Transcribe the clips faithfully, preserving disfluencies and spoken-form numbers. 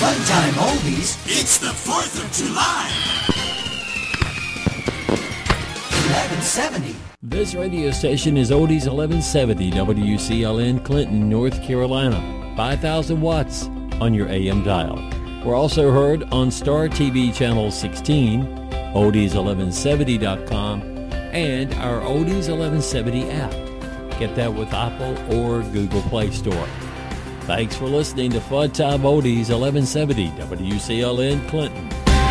Funtime Oldies. It's the fourth of July. eleven seventy. This radio station is Oldies eleven seventy, W C L N Clinton, North Carolina. five thousand watts on your A M dial. We're also heard on Star T V Channel sixteen, oldies eleven seventy dot com, and our Oldies eleven seventy app. Get that with Apple or Google Play Store. Thanks for listening to Funtime Oldies eleven seventy, W C L N Clinton.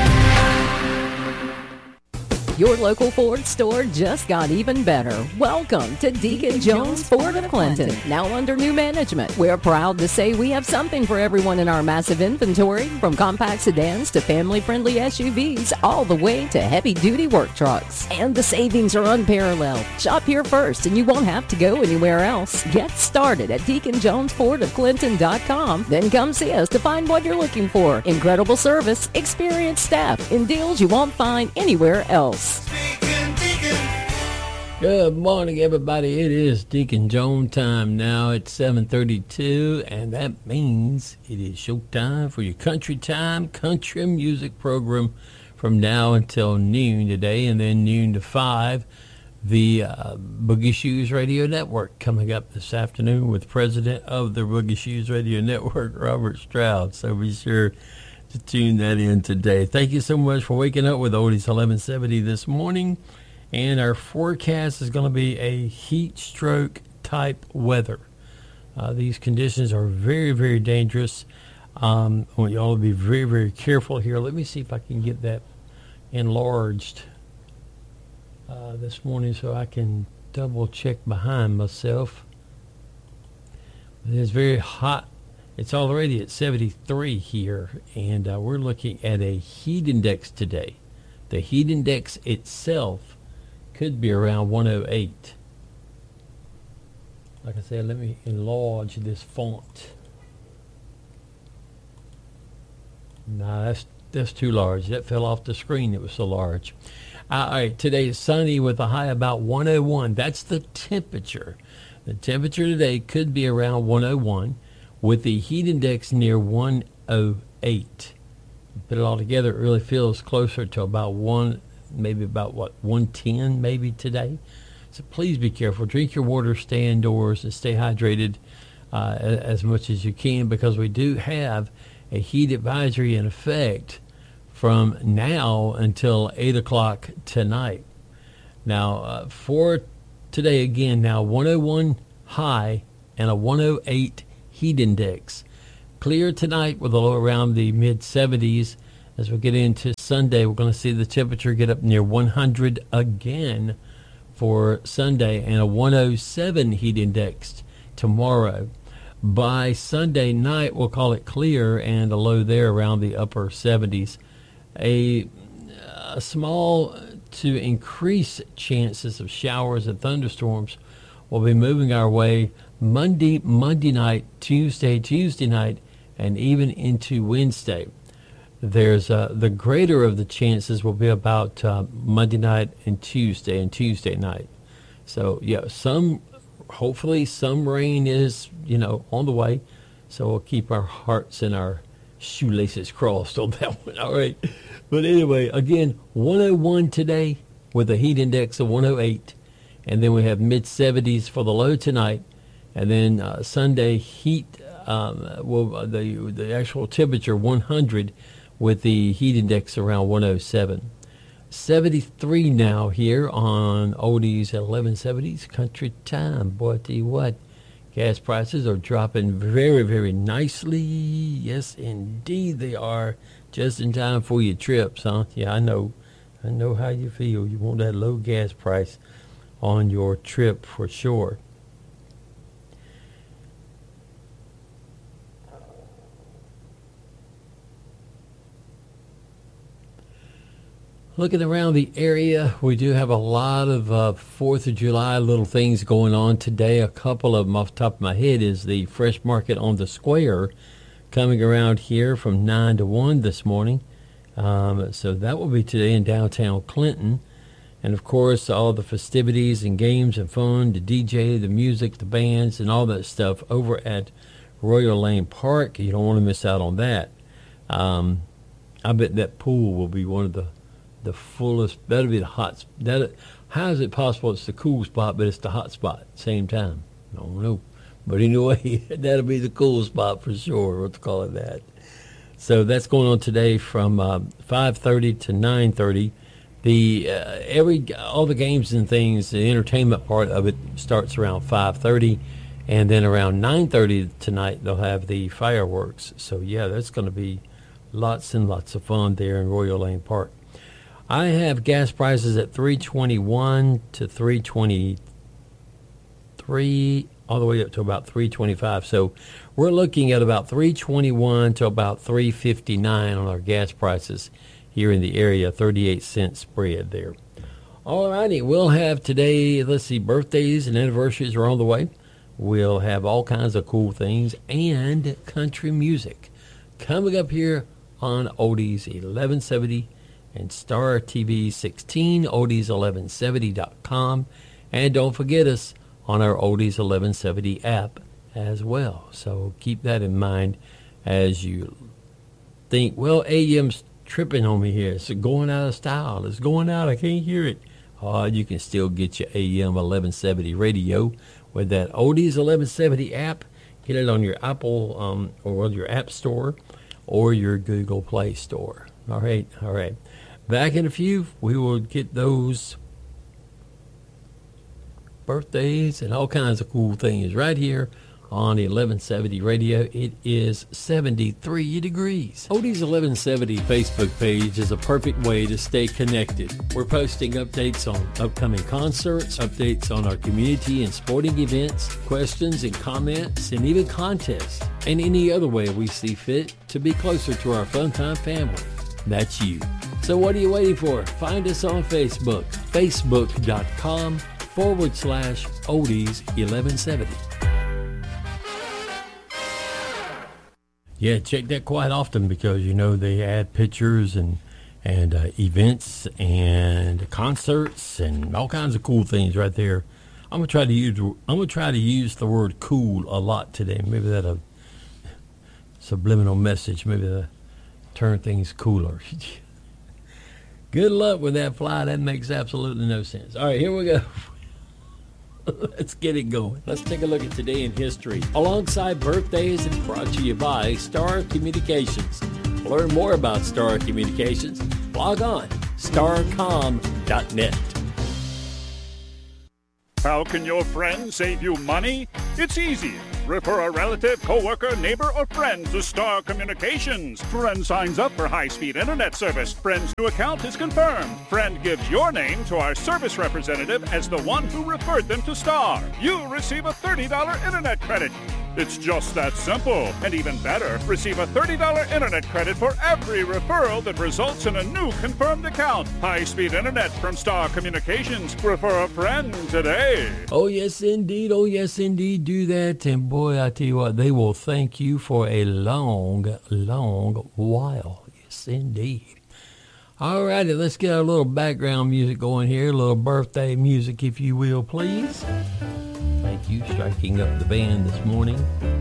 Your local Ford store just got even better. Welcome to Deacon Jones Ford of Clinton, now under new management. We're proud to say we have something for everyone in our massive inventory, from compact sedans to family-friendly S U Vs, all the way to heavy-duty work trucks. And the savings are unparalleled. Shop here first and you won't have to go anywhere else. Get started at deacon jones ford of clinton dot com. Then come see us to find what you're looking for. Incredible service, experienced staff, and deals you won't find anywhere else. Good morning, everybody. It is Deacon Jones time now at seven thirty-two, and that means it is showtime for your country time, country music program from now until noon today, and then noon to five. The uh, Boogie Shoes Radio Network coming up this afternoon with President of the Boogie Shoes Radio Network, Robert Stroud. So be sure to tune that in today. Thank you so much for waking up with Oldies eleven seventy this morning. And our forecast is going to be a heat stroke type weather. Uh, these conditions are very, very dangerous. Um, I want you all to be very, very careful here. Let me see if I can get that enlarged uh, this morning so I can double check behind myself. It is very hot. It's already at seventy-three here, and uh, we're looking at a heat index today. The heat index itself could be around one oh eight. Like I said, let me enlarge this font. No, that's that's too large. That fell off the screen. It was so large. Uh, all right, today is sunny with a high about one oh one. That's the temperature. The temperature today could be around one oh one with the heat index near one oh eight. Put it all together, it really feels closer to about one, maybe about what, one ten maybe today. So please be careful. Drink your water, stay indoors, and stay hydrated uh, as much as you can, because we do have a heat advisory in effect from now until eight o'clock tonight. Now, uh, for today, again, now one oh one high and a one oh eight heat index. Clear tonight with a low around the mid seventies. As we get into Sunday, we're going to see the temperature get up near one hundred again for Sunday, and a one oh seven heat index tomorrow. By Sunday night, we'll call it clear and a low there around the upper seventies. A, a small to increase chances of showers and thunderstorms will be moving our way Monday, Monday night, Tuesday, Tuesday night, and even into Wednesday. There's uh, the greater of the chances will be about uh, Monday night and Tuesday and Tuesday night. So yeah, some hopefully some rain is you know on the way. So we'll keep our hearts and our shoelaces crossed on that one. All right, but anyway, again, one oh one today with a heat index of one oh eight, and then we have mid seventies for the low tonight, and then uh, Sunday heat. Um, well, the the actual temperature one hundred. With the heat index around one oh seven. seventy-three now here on Oldies at eleven seventies Country Time. Boy, I tell you what, gas prices are dropping very, very nicely. Yes, indeed they are. Just in time for your trips, huh? Yeah, I know. I know how you feel. You want that low gas price on your trip for sure. Looking around the area, we do have a lot of uh, fourth of July little things going on today. A couple of them off the top of my head is the Fresh Market on the Square coming around here from nine to one this morning. Um, so that will be today in downtown Clinton. And, of course, all the festivities and games and fun, the D J, the music, the bands, and all that stuff over at Royal Lane Park. You don't want to miss out on that. Um, I bet that pool will be one of the the fullest. That'll be the hot. sp- That how is it possible? It's the cool spot, but it's the hot spot at the same time. I don't know, but anyway, that'll be the cool spot for sure. Let's call it that. So that's going on today from uh, five thirty to nine thirty. The uh, every all the games and things, the entertainment part of it starts around five thirty, and then around nine thirty tonight they'll have the fireworks. So yeah, that's going to be lots and lots of fun there in Royal Lane Park. I have gas prices at three twenty-one to three twenty-three, all the way up to about three twenty-five. So we're looking at about three twenty-one to about three fifty-nine on our gas prices here in the area, thirty-eight cent spread there. All righty, we'll have today, let's see, birthdays and anniversaries are on the way. We'll have all kinds of cool things and country music coming up here on Oldies eleven seventy and Star T V sixteen, oldies eleven seventy dot com. And don't forget us on our Oldies eleven seventy app as well. So keep that in mind as you think, well, A M's tripping on me here. It's going out of style. It's going out. I can't hear it. Uh, you can still get your A M eleven seventy radio with that Oldies eleven seventy app. Get it on your Apple um, or your App Store or your Google Play Store. All right, all right. Back in a few, we will get those birthdays and all kinds of cool things right here on the eleven seventy radio. It is seventy-three degrees. Oldies eleven seventy Facebook page is a perfect way to stay connected. We're posting updates on upcoming concerts, updates on our community and sporting events, questions and comments, and even contests, and any other way we see fit to be closer to our Funtime family. That's you. So what are you waiting for? Find us on Facebook, facebook.com forward slash Oldies eleven seventy. Yeah, check that quite often because, you know, they add pictures and and uh, events and concerts and all kinds of cool things right there. I'm gonna try to use I'm gonna try to use the word cool a lot today. Maybe that'll subliminal message. Maybe that'll turn things cooler. Good luck with that fly. That makes absolutely no sense. All right, here we go. Let's get it going. Let's take a look at today in history. Alongside birthdays and brought to you by Star Communications. Learn more about Star Communications. Log on, starcom dot net. How can your friend save you money? It's easy. Refer a relative, coworker, neighbor, or friend to Star Communications. Friend signs up for high-speed internet service. Friend's new account is confirmed. Friend gives your name to our service representative as the one who referred them to Star. You'll receive a thirty dollars internet credit. It's just that simple. And even better, receive a thirty dollars internet credit for every referral that results in a new confirmed account. High-speed internet from Star Communications. Refer a friend today. Oh, yes, indeed. Oh, yes, indeed. Do that. And boy, I tell you what, they will thank you for a long, long while. Yes, indeed. All righty, let's get a little background music going here. A little birthday music, if you will, please. Thank you, striking up the band this morning.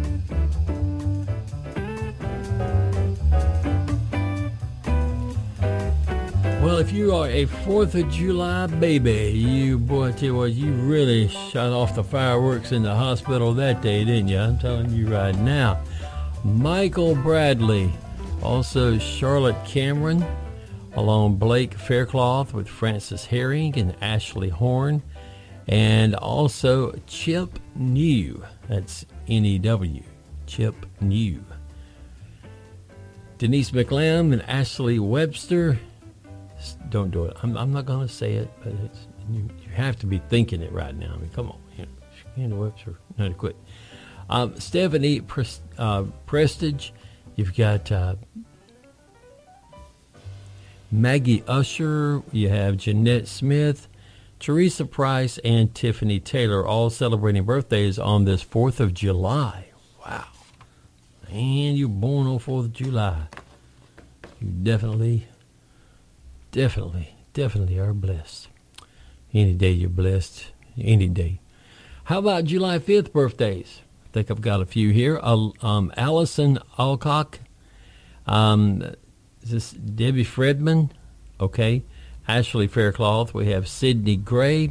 Well, if you are a fourth of July baby, you, boy, I tell you what, you really shot off the fireworks in the hospital that day, didn't you? I'm telling you right now. Michael Bradley, also Charlotte Cameron, along Blake Faircloth with Francis Herring and Ashley Horn, and also Chip New. That's N E W, Chip New. Denise McLam and Ashley Webster. Don't do it. I'm, I'm not going to say it, but it's you, you have to be thinking it right now. I mean, come on. You know, Webster, no, to quit. Um, Stephanie Pres- uh, Prestige. You've got uh, Maggie Usher. You have Jeanette Smith, Teresa Price, and Tiffany Taylor, all celebrating birthdays on this fourth of July. Wow. And you're born on fourth of July. You definitely... Definitely, definitely are blessed. Any day you're blessed, any day. How about July fifth birthdays? I think I've got a few here. Uh, um, Allison Alcock, Um, is this Debbie Fredman? Okay. Ashley Faircloth. We have Sydney Gray.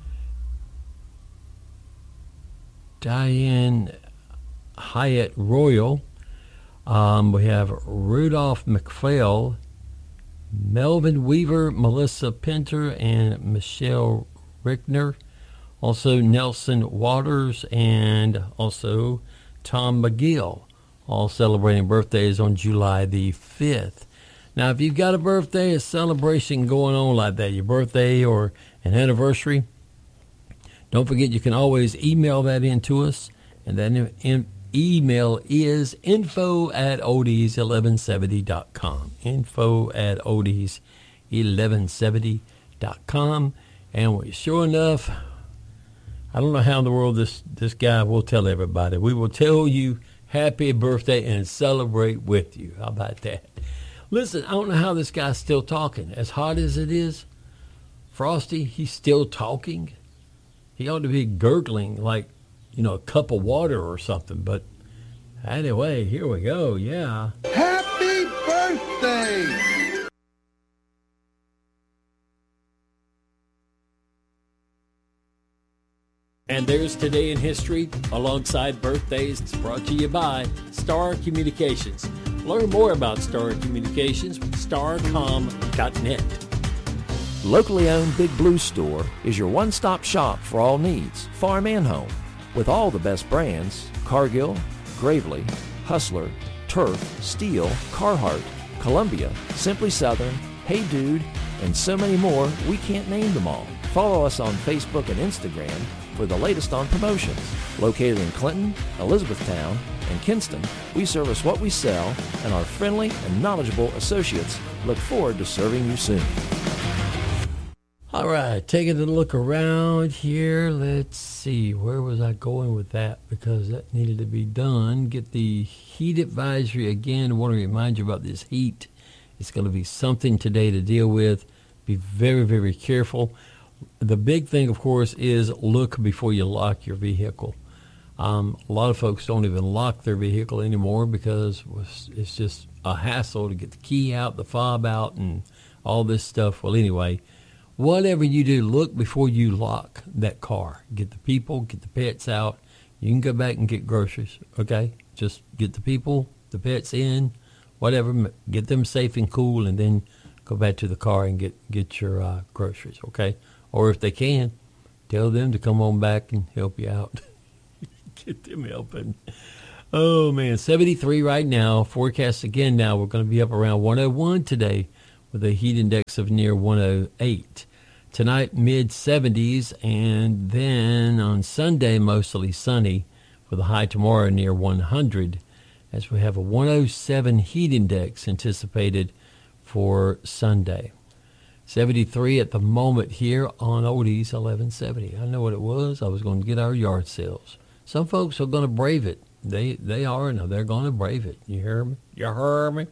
Diane Hyatt Royal. Um, we have Rudolph McPhail, Melvin Weaver, Melissa Pinter, and Michelle Rickner. Also Nelson Waters and also Tom McGill, all celebrating birthdays on July the fifth. Now, if you've got a birthday, a celebration going on like that, your birthday or an anniversary, don't forget you can always email that in to us, and that in, email is info at oldies eleven seventy dot com. Info at oldies eleven seventy dot com. And we, sure enough, I don't know how in the world this, this guy will tell everybody. We will tell you happy birthday and celebrate with you. How about that? Listen, I don't know how this guy's still talking. As hot as it is, Frosty, he's still talking. He ought to be gurgling like, you know, a cup of water or something. But anyway, here we go. Yeah. Happy birthday! And there's Today in History alongside birthdays. It's brought to you by Star Communications. Learn more about Star Communications with star com dot net. Locally owned Big Blue Store is your one-stop shop for all needs, farm and home. With all the best brands, Cargill, Gravely, Hustler, Turf, Steel, Carhartt, Columbia, Simply Southern, Hey Dude, and so many more, we can't name them all. Follow us on Facebook and Instagram for the latest on promotions. Located in Clinton, Elizabethtown, and Kinston, we service what we sell, and our friendly and knowledgeable associates look forward to serving you soon. All right, taking a look around here. Let's see, where was I going with that? Because that needed to be done. Get the heat advisory again. I want to remind you about this heat. It's going to be something today to deal with. Be very, very careful. The big thing, of course, is look before you lock your vehicle. Um, a lot of folks don't even lock their vehicle anymore because it's just a hassle to get the key out, the fob out, and all this stuff. Well, anyway, whatever you do, look before you lock that car. Get the people, get the pets out. You can go back and get groceries, okay? Just get the people, the pets in, whatever. Get them safe and cool, and then go back to the car and get, get your uh, groceries, okay? Or if they can, tell them to come on back and help you out. Get them helping. Oh, man, seventy-three right now. Forecast again now. We're going to be up around one oh one today with a heat index of near one oh eight. Tonight, mid seventies, and then on Sunday, mostly sunny with a high tomorrow near one hundred, as we have a one oh seven heat index anticipated for Sunday. seventy-three at the moment here on Oldies eleven seventy. I know what it was. I was going to get our yard sales. Some folks are going to brave it. They they are, and they're going to brave it. You hear me? You hear me?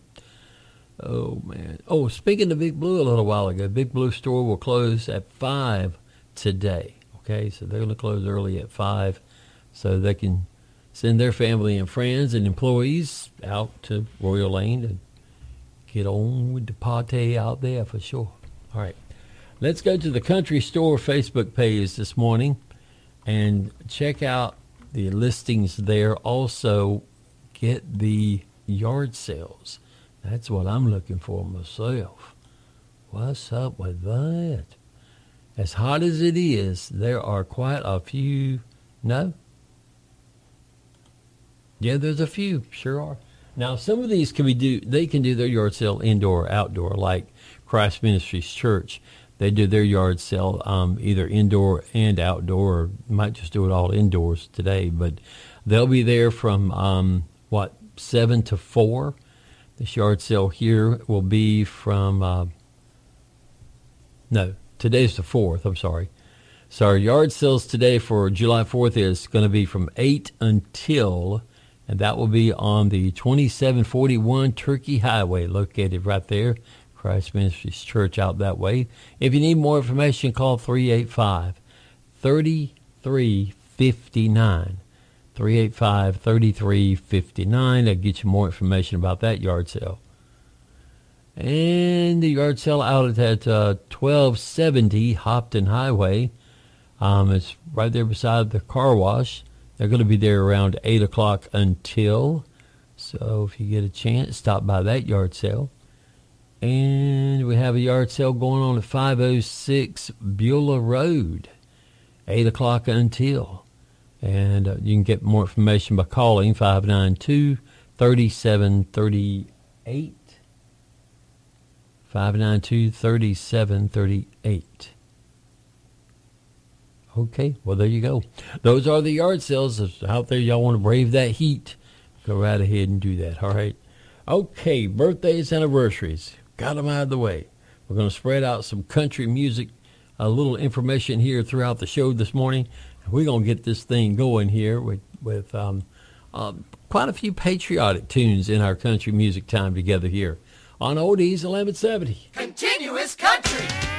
Oh, man. Oh, speaking of Big Blue a little while ago, Big Blue store will close at five today. Okay, so they're going to close early at five so they can send their family and friends and employees out to Royal Lane and get on with the party out there for sure. All right, let's go to the Country Store Facebook page this morning and check out the listings there. Also, get the yard sales. That's what I'm looking for myself. What's up with that? As hot as it is, there are quite a few. No? Yeah, there's a few. Sure are. Now, some of these can be do. They can do their yard sale indoor or outdoor, like Christ Ministries Church. They do their yard sale um, either indoor and outdoor, or might just do it all indoors today. But they'll be there from, um, what, seven to four. This yard sale here will be from, uh, no, today's the fourth, I'm sorry. So our yard sales today for July fourth is going to be from eight until, and that will be on the twenty-seven forty-one Turkey Highway, located right there. Christ Ministries Church out that way. If you need more information, call three eight five, three three five nine. three eight five, three three five nine. That'll get you more information about that yard sale. And the yard sale outlet at uh, twelve seventy Hopton Highway. Um, it's right there beside the car wash. They're going to be there around eight o'clock until. So if you get a chance, stop by that yard sale. And we have a yard sale going on at five oh six Beulah Road, eight o'clock until. And uh, you can get more information by calling five nine two, three seven three eight. five nine two, three seven three eight. Okay, well, there you go. Those are the yard sales. If out there y'all want to brave that heat, go right ahead and do that, all right? Okay, birthdays, anniversaries. Got them out of the way. We're going to spread out some country music, a little information here throughout the show this morning. We're going to get this thing going here with, with um, uh, quite a few patriotic tunes in our country music time together here on Oldies eleven seventy. Continuous country.